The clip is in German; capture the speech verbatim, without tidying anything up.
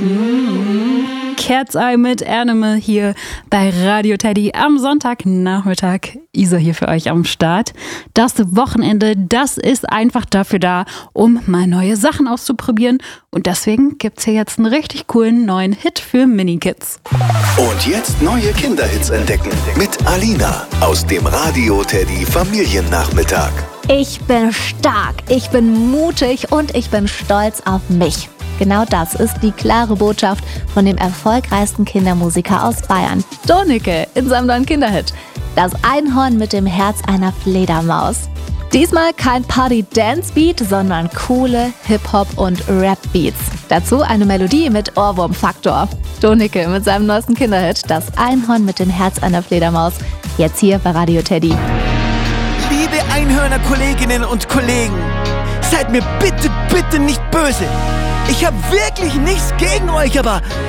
Cat's Eye mit Animal hier bei Radio Teddy am Sonntagnachmittag. Isa hier für euch am Start. Das Wochenende, das ist einfach dafür da, um mal neue Sachen auszuprobieren. Und deswegen gibt's hier jetzt einen richtig coolen neuen Hit für Minikids. Und jetzt neue Kinderhits entdecken mit Alina aus dem Radio Teddy Familiennachmittag. Ich bin stark, ich bin mutig und ich bin stolz auf mich. Genau das ist die klare Botschaft von dem erfolgreichsten Kindermusiker aus Bayern, Donicke, in seinem neuen Kinderhit. Das Einhorn mit dem Herz einer Fledermaus. Diesmal kein Party-Dance-Beat, sondern coole Hip-Hop- und Rap-Beats. Dazu eine Melodie mit Ohrwurm-Faktor. Donicke mit seinem neuesten Kinderhit, Das Einhorn mit dem Herz einer Fledermaus. Jetzt hier bei Radio Teddy. Liebe Einhörner-Kolleginnen und Kollegen, seid mir bitte, bitte nicht böse. Ich habe wirklich nichts gegen euch, aber